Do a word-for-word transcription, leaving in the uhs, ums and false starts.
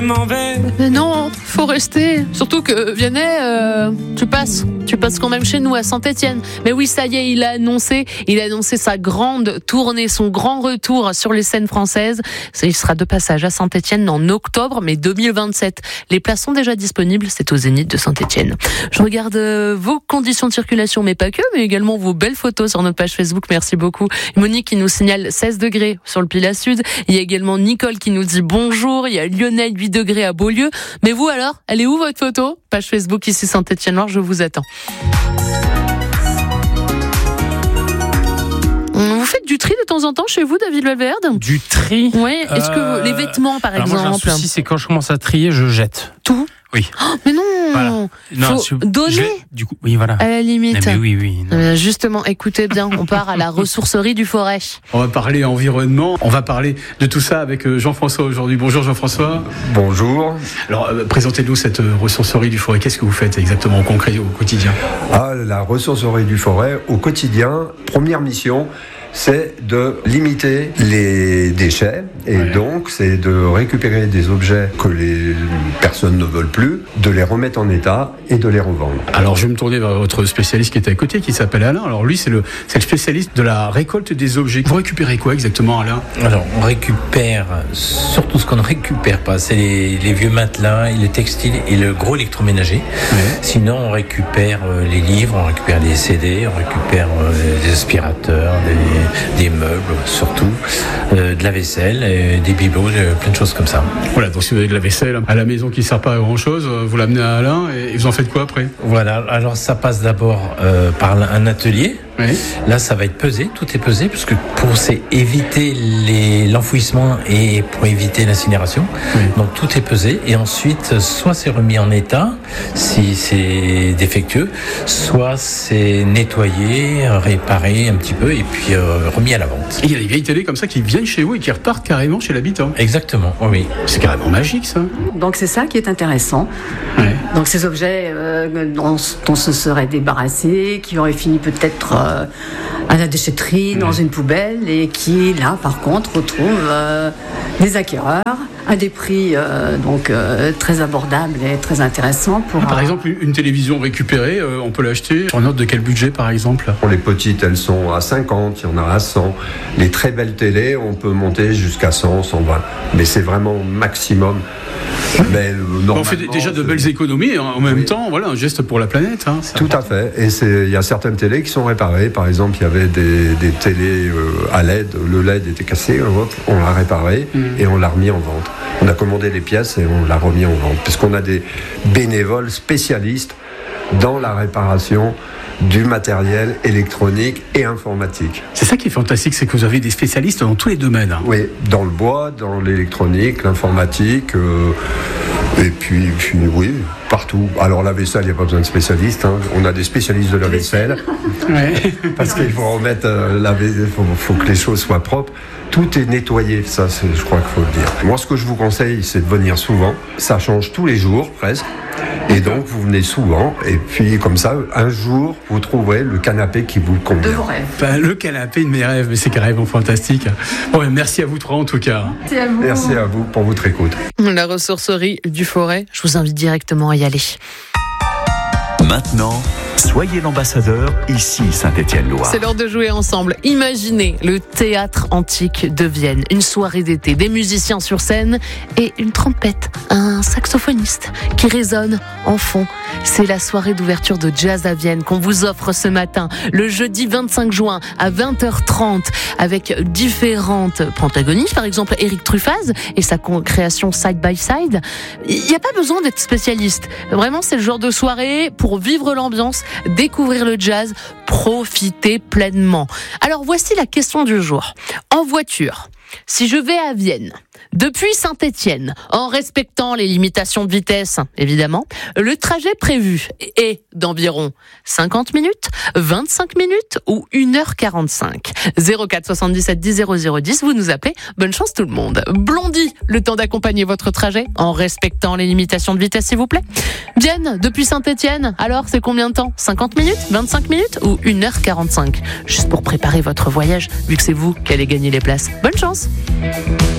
Mais non, faut rester. Surtout que Vianney, euh, tu passes, tu passes quand même chez nous à Saint-Étienne. Mais oui, ça y est, il a annoncé, il a annoncé sa grande tournée, son grand retour sur les scènes françaises. Il sera de passage à Saint-Étienne en octobre, mais deux mille vingt-sept. Les places sont déjà disponibles, c'est au Zénith de Saint-Étienne. Je regarde vos conditions de circulation, mais pas que, mais également vos belles photos sur notre page Facebook. Merci beaucoup. Monique qui nous signale seize degrés sur le Pilat Sud. Il y a également Nicole qui nous dit bonjour. Il y a Lionel, huit degrés à Beaulieu. Mais vous alors, elle est où votre photo ? Page Facebook ici Saint-Étienne-Loire, je vous attends. Vous faites du tri de temps en temps chez vous, David Valverde ? Du tri ? Oui, est-ce que vous, les vêtements par alors exemple ? Moi, j'ai un souci, c'est quand je commence à trier, je jette. Tout ? Oui. Oh, mais non, voilà. Non, faut je, donner je, du coup, oui, voilà. à la limite. Mais oui, oui. Euh, justement, écoutez bien, on part à la ressourcerie du Forêt. On va parler environnement, on va parler de tout ça avec Jean-François aujourd'hui. Bonjour Jean-François. Bonjour. Alors, euh, présentez-nous cette ressourcerie du Forêt. Qu'est-ce que vous faites exactement au concret, au quotidien ? Ah, la ressourcerie du Forêt, au quotidien, première mission, c'est de limiter les déchets et ouais. donc c'est de récupérer des objets que les personnes ne veulent plus, de les remettre en état et de les revendre. Alors je vais me tourner vers votre spécialiste qui est à côté, qui s'appelle Alain. Alors lui c'est le, c'est le spécialiste de la récolte des objets. Vous récupérez quoi exactement, Alain ? Alors on récupère surtout ce qu'on ne récupère pas, c'est les, les vieux matelas, les textiles et le gros électroménager. Ouais. Sinon on récupère les livres, on récupère des C D, on récupère des aspirateurs, des des meubles surtout, euh, de la vaisselle, euh, des bibelots, euh, plein de choses comme ça. Voilà, donc si vous avez de la vaisselle à la maison qui ne sert pas à grand chose, vous l'amenez à Alain et vous en faites quoi après ? Voilà, alors ça passe d'abord euh, par un atelier. Oui. Là, ça va être pesé, tout est pesé, parce que pour c'est éviter les, l'enfouissement et pour éviter l'incinération. Oui. Donc tout est pesé et ensuite, soit c'est remis en état si c'est défectueux, soit c'est nettoyé, réparé un petit peu et puis euh, remis à la vente. Et il y a des vieilles télés comme ça qui viennent chez vous et qui repartent carrément chez l'habitant. Exactement, oui. C'est carrément magique ça. Donc c'est ça qui est intéressant. Ouais. Donc ces objets euh, dont, dont on se serait débarrassé, qui auraient fini peut-être euh, à la déchetterie, dans une poubelle, et qui, là, par contre, retrouvent euh, des acquéreurs à des prix euh, donc euh, très abordables et très intéressants. Pour, ah, par exemple, une télévision récupérée, euh, on peut l'acheter en ordre de quel budget, par exemple ? Pour les petites, elles sont à cinquante, il y en a à cent. Les très belles télés, on peut monter jusqu'à cent, cent vingt. Mais c'est vraiment maximum. Mais, on fait déjà de belles économies, en même oui. temps, voilà, un geste pour la planète. Hein, Tout important. À fait. Et il y a certaines télés qui sont réparées. Par exemple, il y avait des, des télés euh, à L E D. Le L E D était cassé, on l'a réparé mmh. et on l'a remis en vente. On a commandé les pièces et on l'a remis en vente. Parce qu'on a des bénévoles spécialistes dans la réparation du matériel électronique et informatique. C'est ça qui est fantastique, c'est que vous avez des spécialistes dans tous les domaines. Oui, dans le bois, dans l'électronique, l'informatique, euh, et puis, puis oui, partout. Alors la vaisselle, il n'y a pas besoin de spécialistes, hein. On a des spécialistes de la vaisselle, ouais. parce qu'il faut remettre euh, la vaisselle, il faut, faut que les choses soient propres. Tout est nettoyé, ça c'est, je crois qu'il faut le dire. Moi ce que je vous conseille, c'est de venir souvent. Ça change tous les jours presque. Et donc vous venez souvent, et puis comme ça, un jour, vous trouverez le canapé qui vous convient. De vos rêves. Ben, le canapé de mes rêves, mais c'est carrément fantastique. Bon, ben, merci à vous trois en tout cas. Merci à vous. Merci à vous pour votre écoute. La ressourcerie du Forêt, je vous invite directement à y aller. Maintenant, soyez l'ambassadeur ici Saint-Étienne-Loire. C'est l'heure de jouer ensemble. Imaginez le théâtre antique de Vienne, une soirée d'été, des musiciens sur scène et une trompette, un saxophoniste qui résonne en fond. C'est la soirée d'ouverture de Jazz à Vienne qu'on vous offre ce matin, le jeudi vingt-cinq juin à vingt heures trente, avec différentes protagonistes, par exemple Eric Truffaz et sa création Side by Side. Il n'y a pas besoin d'être spécialiste. Vraiment, c'est le genre de soirée pour vivre l'ambiance, découvrir le jazz, profiter pleinement. Alors voici la question du jour. En voiture, si je vais à Vienne, depuis Saint-Étienne, en respectant les limitations de vitesse, évidemment, le trajet prévu est d'environ cinquante minutes, vingt-cinq minutes ou une heure quarante-cinq. zéro quatre soixante-dix-sept dix zéro zéro dix, vous nous appelez. Bonne chance tout le monde. Blondie, le temps d'accompagner votre trajet en respectant les limitations de vitesse, s'il vous plaît. Vienne, depuis Saint-Étienne, alors c'est combien de temps ? cinquante minutes, vingt-cinq minutes ou une heure quarante-cinq ? Juste pour préparer votre voyage, vu que c'est vous qui allez gagner les places. Bonne chance.